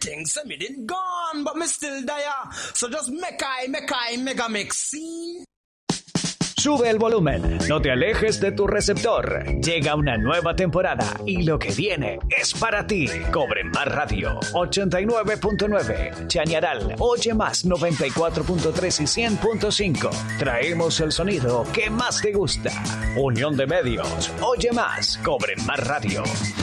think say me did gone, but me still there. So just make I mega mix, see? Sube el volumen, no te alejes de tu receptor. Llega una nueva temporada y lo que viene es para ti. Cobre Más Radio 89.9, Chañaral, Oye Más 94.3 y 100.5. Traemos el sonido que más te gusta. Unión de Medios, Oye Más, Cobre Más Radio.